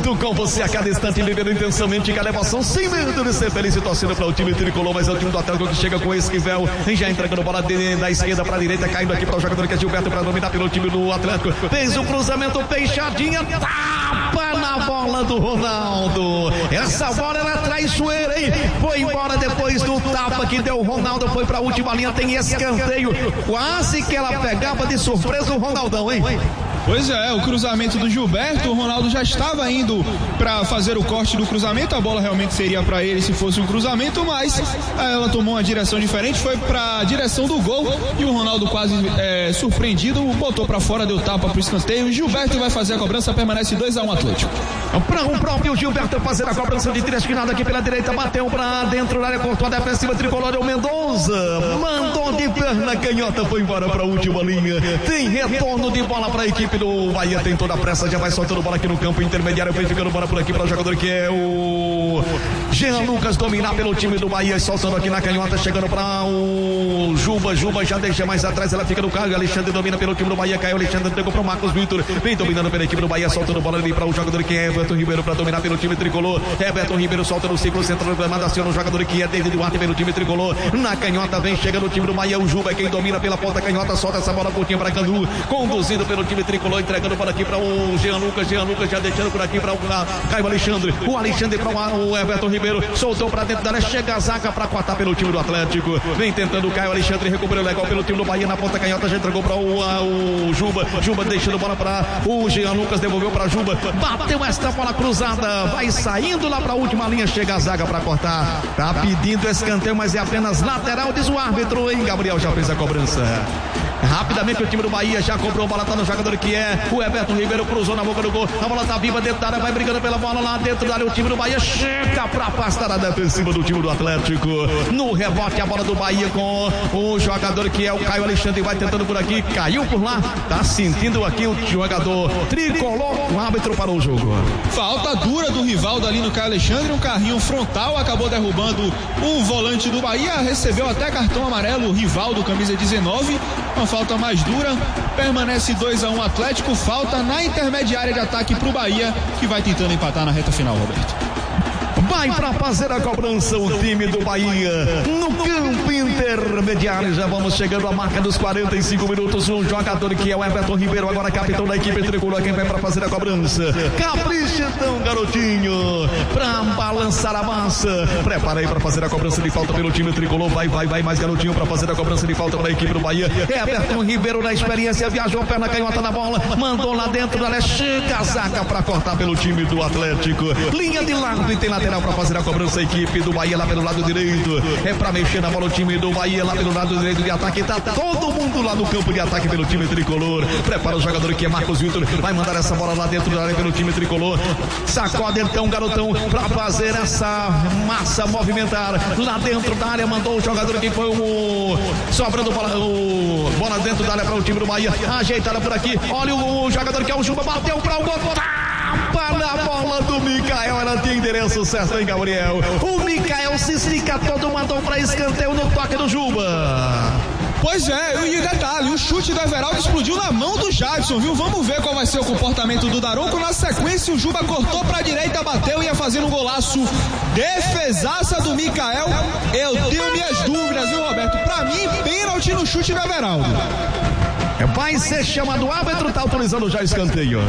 junto com você a cada instante, vivendo intensamente cada emoção, sem medo de ser feliz e torcendo para o time tricolor, mas é o time do Atlético que chega com Esquivel, já entregando bola da esquerda para a direita, caindo aqui para o jogador que é Gilberto para dominar pelo time do Atlético, fez o cruzamento, fechadinha, tapa na bola do Ronaldo, essa bola era traiçoeira, hein? Foi embora depois do tapa que deu o Ronaldo, foi para a última linha, tem escanteio, quase que ela pegava de surpresa o Ronaldão, hein? Pois é, o cruzamento do Gilberto, o Ronaldo já estava indo para fazer o corte do cruzamento, a bola realmente seria para ele se fosse um cruzamento, mas ela tomou uma direção diferente, foi para a direção do gol e o Ronaldo quase surpreendido, botou para fora, deu tapa pro escanteio. Gilberto vai fazer a cobrança, permanece 2-1 Atlético. Para o próprio Gilberto fazer a cobrança de tiro esquinado aqui pela direita, bateu para dentro da área, cortou a defensiva tricolor, é o Mendonça, mandou de perna canhota, foi embora para a última linha, tem retorno de bola para a equipe do Bahia, tem toda a pressa, já vai soltando bola aqui no campo intermediário, vem ficando bola por aqui para o jogador que é o Jean Lucas, dominar pelo time do Bahia, soltando aqui na canhota, chegando para o Juba já deixa mais atrás, ela fica no carro, Alexandre domina pelo time do Bahia, caiu Alexandre, entregou para o Marcos Vitor, vem dominando pela equipe do Bahia, soltando bola ali para o jogador que é Everton Ribeiro para dominar pelo time tricolor, Everton Ribeiro solta no ciclo central do gramado, aciona o jogador que é David Duarte pelo time tricolor, na canhota vem chegando o time do Bahia, o Juba é quem domina pela ponta canhota, solta essa bola curtinha para Canu, conduzido pelo time tricolor, entregando por aqui para o Jean Lucas já deixando por aqui para o Caio Alexandre, o Alexandre para o Everton Ribeiro, soltou para dentro da área, chega a zaga para cortar pelo time do Atlético, vem tentando o Caio Alexandre, recuperou legal pelo time do Bahia na ponta canhota, já entregou para o Juba deixando bola para o Jean Lucas, devolveu para Juba, bateu esta bola cruzada, vai saindo lá para a última linha, chega a zaga para cortar, tá pedindo escanteio, mas é apenas lateral, diz o árbitro, hein? Gabriel já fez a cobrança. Rapidamente o time do Bahia já cobrou a bola, tá no jogador que é o Everton Ribeiro, cruzou na boca do gol, a bola tá viva dentro da área, vai brigando pela bola lá dentro da área, o time do Bahia chega pra afastar a defensiva do time do Atlético, no rebote a bola do Bahia com o jogador que é o Caio Alexandre, vai tentando por aqui, caiu por lá, tá sentindo aqui o jogador tricolor, o árbitro parou o jogo. Falta dura do Rivaldo ali no Caio Alexandre, um carrinho frontal, acabou derrubando o volante do Bahia, recebeu até cartão amarelo, o Rivaldo, camisa 19, uma falta mais dura, permanece 2-1 Atlético, falta na intermediária de ataque pro Bahia, que vai tentando empatar na reta final, Roberto. Vai para fazer a cobrança o time do Bahia no campo intermediário, já vamos chegando à marca dos 45 minutos, um jogador que é o Everton Ribeiro, agora capitão da equipe tricolor, quem vai para fazer a cobrança, capricha então garotinho, para balançar a massa, prepara aí para fazer a cobrança de falta pelo time tricolor, vai mais garotinho para fazer a cobrança de falta para a equipe do Bahia, Everton Ribeiro na experiência, viajou perna canhota na bola, mandou lá dentro da área, chega a zaga para cortar pelo time do Atlético, linha de lado e tem lateral para fazer a cobrança, a equipe do Bahia lá pelo lado direito, é para mexer na bola o time do Bahia lá pelo lado direito de ataque, tá todo mundo lá no campo de ataque pelo time tricolor, prepara o jogador que é Marcos Vitor, vai mandar essa bola lá dentro da área pelo time tricolor, sacode então garotão para fazer essa massa movimentar, lá dentro da área mandou o jogador que foi o sobrando bola dentro da área para o time do Bahia, ajeitada por aqui, olha o jogador que é o Juba, bateu para o gol, tapa na bola do Mikael, ela tem endereço certo, hein, Gabriel? O Mikael se estica todo, mandou para escanteio no toque do Juba. Pois é, e detalhe, o chute do Everaldo explodiu na mão do Jadson, viu? Vamos ver qual vai ser o comportamento do Daronco. Na sequência, o Juba cortou pra direita, bateu e ia fazendo um golaço. Defesaça do Mikael. Eu tenho minhas dúvidas, viu, Roberto? Pra mim, pênalti no chute do Everaldo. Vai ser chamado, o árbitro tá autorizando já escanteio.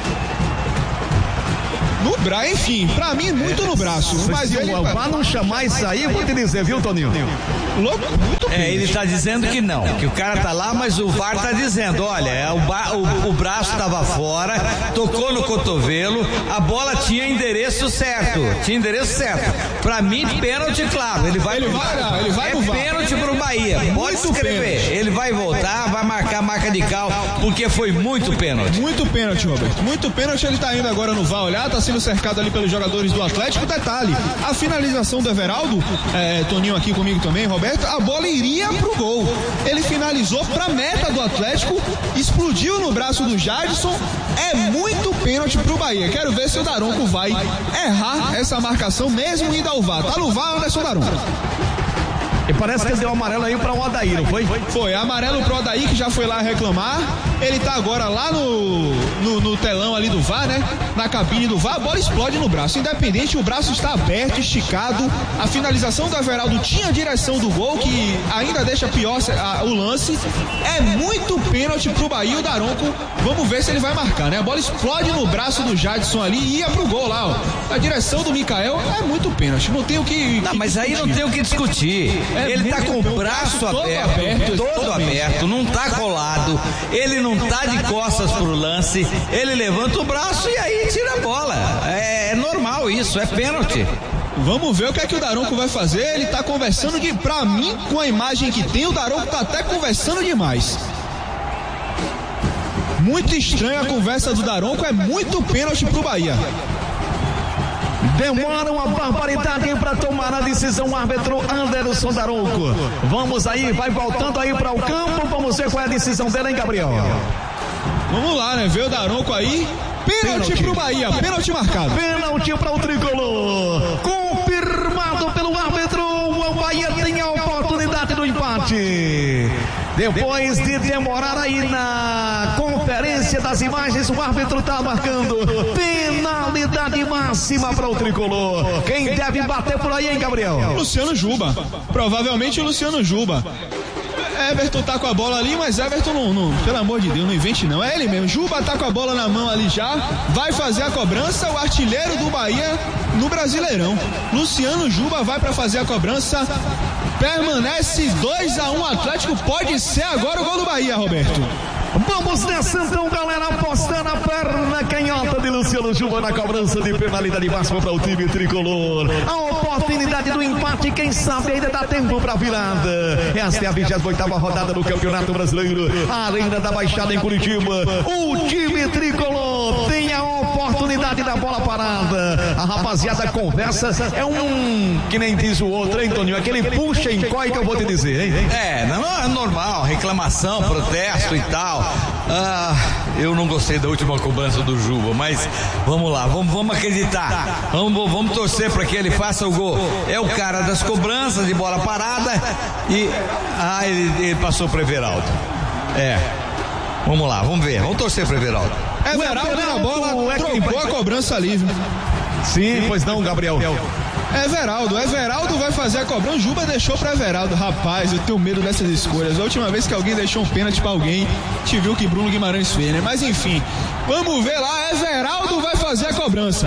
No braço, enfim, pra mim muito no braço. Mas ele pra não chamar isso aí, vou te dizer, viu, Toninho? Louco, muito pênalti. Ele tá dizendo que não, que o cara tá lá, mas o VAR tá dizendo, olha, o braço tava fora, tocou no cotovelo, a bola tinha endereço certo. Pra mim, pênalti, claro, ele vai no VAR. Pênalti pro Bahia, pode escrever. Ele vai voltar, vai marcar marca de cal, porque foi muito pênalti. Muito pênalti, Roberto. Muito pênalti, ele tá indo agora no VAR olhar, tá sendo cercado ali pelos jogadores do Atlético. Detalhe, a finalização do Everaldo, Toninho aqui comigo também, Roberto, a bola iria pro gol. Ele finalizou pra meta do Atlético, explodiu no braço do Jadson. É muito pênalti pro Bahia. Quero ver se o Daronco vai errar essa marcação mesmo indo ao VAR. Tá no VAR, Anderson Daronco. E parece que ele deu amarelo aí para o Odair, não foi? Foi, amarelo pro Odair, que já foi lá reclamar. Ele tá agora lá no telão ali do VAR, né? Na cabine do VAR, a bola explode no braço. Independente, o braço está aberto, esticado. A finalização do Everaldo tinha a direção do gol, que ainda deixa pior o lance. É muito pênalti pro Bahia, o Daronco. Vamos ver se ele vai marcar, né? A bola explode no braço do Jadson ali e ia pro gol lá, ó. A direção do Mikael é muito pênalti. Não tem o que. Não, mas aí não tem o que discutir. Ele tá com o braço aberto, todo aberto, não tá colado, ele não tá de costas pro lance, ele levanta o braço e aí tira a bola. É normal isso, é pênalti. Vamos ver o que é que o Daronco vai fazer. Ele tá conversando pra mim, com a imagem que tem, o Daronco tá até conversando demais. Muito estranha a conversa do Daronco, é muito pênalti pro Bahia. Demora uma barbaridade para tomar a decisão o árbitro Anderson Daronco. Vamos aí, vai voltando aí para o campo, vamos ver qual é a decisão dele, hein, Gabriel? Vamos lá, né? Vê o Daronco aí. Pênalti pro Bahia, pênalti marcado. Pênalti para o tricolor. Confirmado pelo árbitro, o Bahia tem a oportunidade do empate. Depois de demorar aí na conferência das imagens, o árbitro está marcando penalidade máxima para o tricolor. Quem deve bater por aí, hein, Gabriel? Luciano Juba. Provavelmente o Luciano Juba. Everton tá com a bola ali, mas Everton não, pelo amor de Deus, não invente não, é ele mesmo. Juba tá com a bola na mão ali já, vai fazer a cobrança, o artilheiro do Bahia no Brasileirão. Luciano Juba vai para fazer a cobrança, permanece 2-1 Atlético, pode ser agora o gol do Bahia, Roberto. Vamos nessa então, galera, apostar na perna canhota de Luciano Juba na cobrança de penalidade máxima para o time tricolor. A oportunidade do empate, quem sabe ainda dá tempo para virada. Esta é a 28ª rodada do Campeonato Brasileiro, Arena da Baixada em Curitiba. O time tricolor tem a oportunidade da bola parada. A rapaziada conversa, que nem diz o outro, hein, Toninho? Aquele puxa em coi que eu vou te dizer, hein? Não é normal, reclamação, protesto e tal. Eu não gostei da última cobrança do Juba, mas vamos lá, vamos acreditar, vamos torcer para que ele faça o gol. É o cara das cobranças de bola parada e ele passou para Everaldo. Vamos lá, vamos ver, vamos torcer para Everaldo. Everaldo na bola, trocou a cobrança livre. Sim, pois não, Gabriel. Everaldo vai fazer a cobrança. Juba deixou pra Everaldo. Rapaz, eu tenho medo dessas escolhas. A última vez que alguém deixou um pênalti pra alguém, te viu que Bruno Guimarães fez, né? Mas enfim, vamos ver lá. Everaldo vai fazer a cobrança.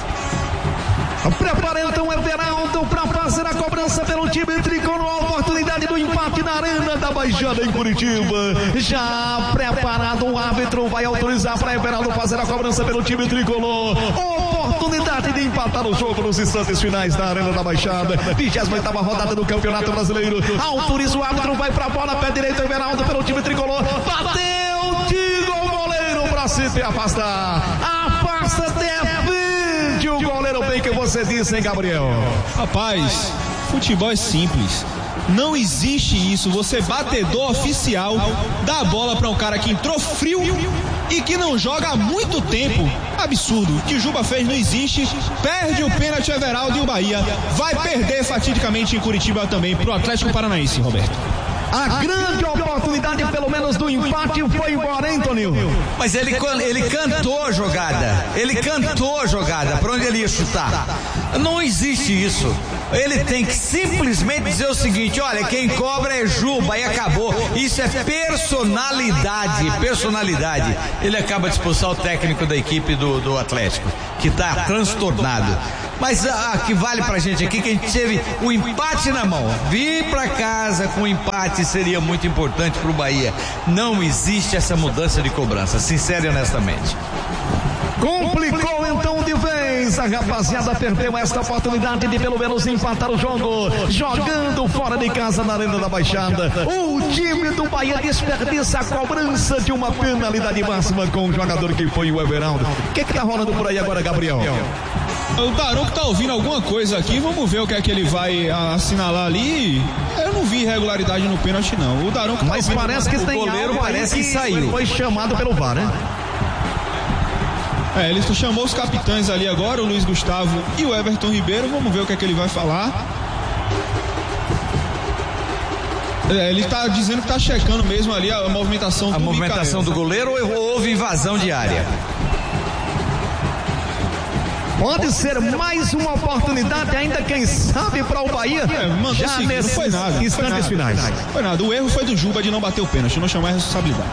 Prepara então Everaldo para fazer a cobrança pelo time tricolor. A oportunidade do empate na Arena da Baixada em Curitiba. Já preparado, o árbitro vai autorizar para Everaldo fazer a cobrança pelo time tricolor. Oportunidade de empatar o jogo nos instantes finais da Arena da Baixada. 28ª rodada do Campeonato Brasileiro. Autoriza o árbitro, vai para a bola, pé direito, Everaldo pelo time tricolor. Bateu, tira o goleiro para se afastar. Afasta, defende o goleiro, bem que você disse, hein, Gabriel? Rapaz, futebol é simples. Não existe isso, você batedor oficial, dá a bola para um cara que entrou frio e que não joga há muito tempo. Absurdo, o que Juba fez não existe. Perde o pênalti Everaldo e o Bahia vai perder fatidicamente em Curitiba também pro Atlético Paranaense, Roberto. A grande oportunidade, pelo menos, do empate foi embora, hein, Toninho? Mas ele cantou a jogada. Ele cantou a jogada. Pra onde ele ia chutar? Não existe isso. Ele tem que simplesmente dizer o seguinte: olha, quem cobra é Juba e acabou. Isso é personalidade. Ele acaba de expulsar o técnico da equipe do Atlético, que tá transtornado. Mas que vale pra gente aqui que a gente teve o empate na mão. Vir pra casa com empate seria muito importante pro Bahia. Não existe essa mudança de cobrança, sincero e honestamente. Complicou então de vez. A rapaziada perdeu esta oportunidade de pelo menos empatar o jogo, jogando fora de casa na Arena da Baixada. O time do Bahia desperdiça a cobrança de uma penalidade máxima com o jogador que foi o Everaldo. O que tá rolando por aí agora, Gabriel? O Daronco tá ouvindo alguma coisa aqui, vamos ver o que é que ele vai assinalar ali. Eu não vi irregularidade no pênalti não. O Daronco mas tá parece que tem goleiro, parece que saiu. Foi chamado pelo VAR, né? Ele chamou os capitães ali agora, o Luiz Gustavo e o Everton Ribeiro. Vamos ver o que é que ele vai falar. Ele tá dizendo que tá checando mesmo ali a movimentação do movimentação do goleiro ou houve invasão de área? Pode ser mais uma oportunidade ainda, quem sabe, para o Bahia. Já nesses instantes finais. Foi nada, o erro foi do Juba de não bater o pênalti, não chamar a responsabilidade.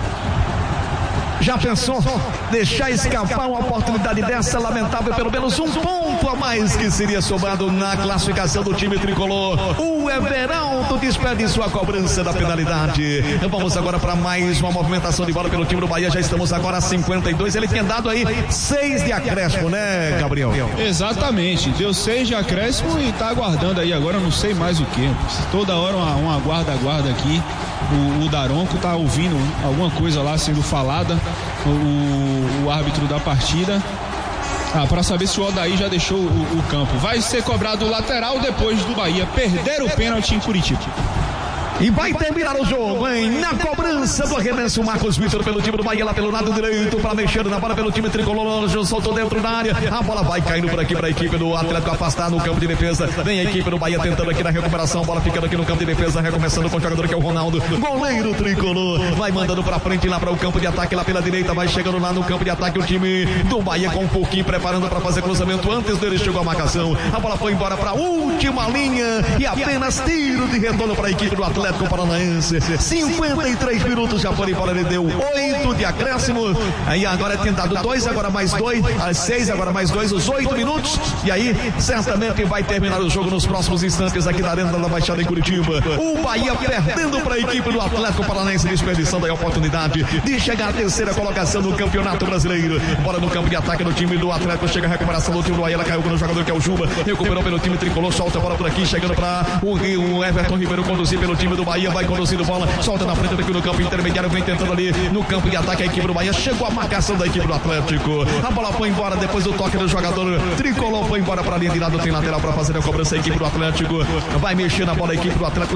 Já pensou deixar escapar uma oportunidade dessa? Lamentável, pelo menos um ponto a mais que seria somado na classificação do time tricolor. O Everaldo desperdiçou a cobrança da penalidade. Vamos agora para mais uma movimentação de bola pelo time do Bahia. Já estamos agora a 52. Ele tinha dado aí 6 de acréscimo, né, Gabriel? Exatamente, deu 6 de acréscimo e tá aguardando aí agora, não sei mais o que. Toda hora uma guarda aqui. O Daronco tá ouvindo alguma coisa lá sendo falada, o árbitro da partida, para saber se o Odair já deixou o campo. Vai ser cobrado o lateral depois do Bahia perder o pênalti em Curitiba. E vai terminar o jogo, hein? Na cobrança do arremesso, Marcos Vitor pelo time do Bahia, lá pelo lado direito, para mexer na bola pelo time tricolor. Soltou dentro da área. A bola vai caindo por aqui para a equipe do Atlético afastar no campo de defesa. Vem a equipe do Bahia tentando aqui na recuperação. Bola ficando aqui no campo de defesa, recomeçando com o jogador que é o Ronaldo. Goleiro tricolor. Vai mandando para frente lá para o campo de ataque, lá pela direita. Vai chegando lá no campo de ataque o time do Bahia com um pouquinho preparando para fazer cruzamento. Antes dele chegou a marcação. A bola foi embora para a última linha e apenas tiro de retorno para a equipe do Atlético Paranaense. 53 minutos já foram embora, ele deu 8 de acréscimo. Aí agora tem dado 2, agora mais 2, às 6, agora mais 2, os 8 minutos. E aí certamente vai terminar o jogo nos próximos instantes aqui na Arena da Baixada em Curitiba. O Bahia perdendo para a equipe do Atlético Paranaense, desperdiçando a oportunidade de chegar à terceira colocação do Campeonato Brasileiro. Bola no campo de ataque do time do Atlético, chega a recuperação do time do Bahia, ela caiu com o jogador que é o Juba, recuperou pelo time tricolor, solta a bola por aqui, chegando para o Everton Ribeiro conduzir pelo time do Bahia, vai conduzindo bola, solta na frente aqui no campo intermediário, vem tentando ali no campo de ataque a equipe do Bahia, chegou a marcação da equipe do Atlético, a bola foi embora depois do toque do jogador tricolor, foi embora para a linha de lado, tem lateral para fazer a cobrança, a equipe do Atlético vai mexer na bola, a equipe do Atlético.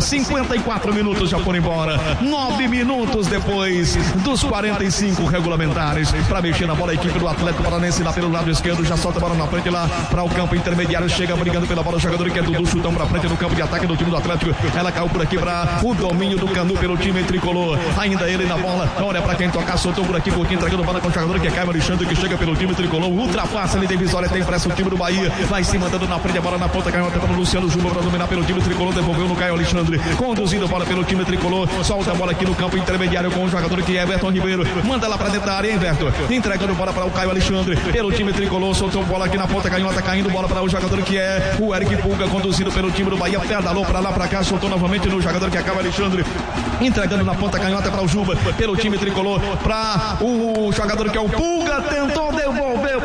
54 minutos já foram embora, 9 minutos depois dos 45 regulamentares para mexer na bola, a equipe do Atlético Paranaense lá pelo lado esquerdo, já solta a bola na frente lá para o campo intermediário, chega brigando pela bola o jogador que é Dudu, chutão para frente no campo de ataque do time do Atlético, ela caiu por aqui para o domínio do Canu pelo time tricolor, ainda ele na bola, olha para quem tocar, soltou por aqui, pouquinho entregando bola com o jogador que é Caio Alexandre, que chega pelo time tricolor, ultrapassa ali, divisória, tem pressa o time do Bahia, vai se mandando na frente, a bola na ponta, caiu até para o Luciano Juba para dominar pelo time tricolor, devolveu no Caio Alexandre, conduzindo a bola pelo time tricolor, solta a bola aqui no campo intermediário com o jogador que é Everton Ribeiro, manda lá para dentro da área, hein, Everton, entregando bola para o Caio Alexandre, pelo time tricolor, soltou bola aqui na ponta, canhota caindo, bola para o jogador que é o Eric Pulga, conduzido pelo time do Bahia, pedalou para lá, para cá, soltou novamente no jogador que é Caio Alexandre, entregando na ponta canhota para o Juba, pelo time tricolor, para o jogador que é o Pulga, tentou devolver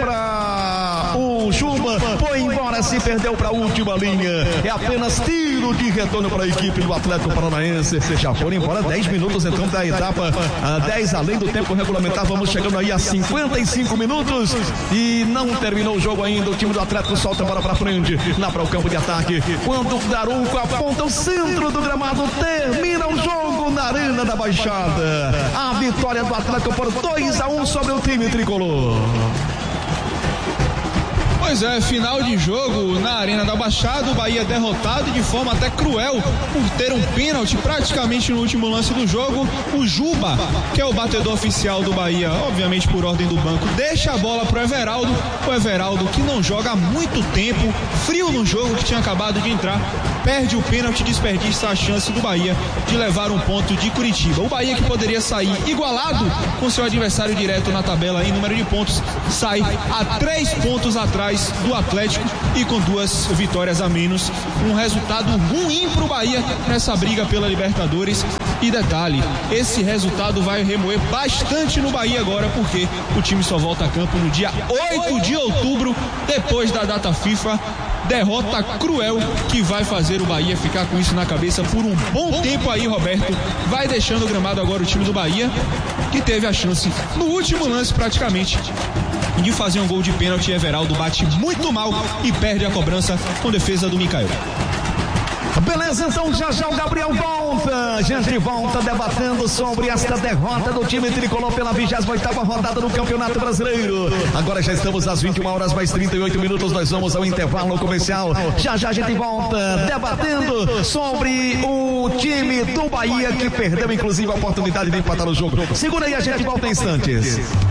para o Juba, foi embora, se perdeu para a última linha, é apenas tiro de retorno para a equipe do Atlético Paranaense. Já foram embora 10 minutos então da etapa, 10 além do tempo regulamentar, vamos chegando aí a 55 minutos e não terminou o jogo ainda, o time do Atlético solta a bola para frente, lá para o campo de ataque, quando o Daronco aponta o centro do gramado, termina o jogo na Arena da Baixada, a vitória do Atlético por 2-1 sobre o time tricolor. Pois é, final de jogo na Arena da Baixada, o Bahia derrotado de forma até cruel por ter um pênalti praticamente no último lance do jogo. O Juba, que é o batedor oficial do Bahia, obviamente por ordem do banco, deixa a bola pro Everaldo, o Everaldo que não joga há muito tempo, frio no jogo, que tinha acabado de entrar, perde o pênalti, desperdiça a chance do Bahia de levar um ponto de Curitiba. O Bahia, que poderia sair igualado com seu adversário direto na tabela em número de pontos, sai a 3 pontos atrás do Atlético e com 2 vitórias a menos, um resultado ruim pro Bahia nessa briga pela Libertadores. E detalhe, esse resultado vai remoer bastante no Bahia agora, porque o time só volta a campo no dia 8 de outubro, depois da data FIFA. Derrota cruel que vai fazer o Bahia ficar com isso na cabeça por um bom tempo aí, Roberto. Vai deixando o gramado agora o time do Bahia, que teve a chance no último lance praticamente de fazer um gol de pênalti. Everaldo bate muito mal e perde a cobrança com defesa do Micael. Beleza, então já o Gabriel volta. A gente volta debatendo sobre esta derrota do time tricolor pela 28ª rodada do Campeonato Brasileiro. Agora já estamos às 21 horas mais 38 minutos. Nós vamos ao intervalo comercial. Já a gente volta debatendo sobre o time do Bahia, que perdeu inclusive a oportunidade de empatar o jogo. Segura aí, a gente volta em instantes.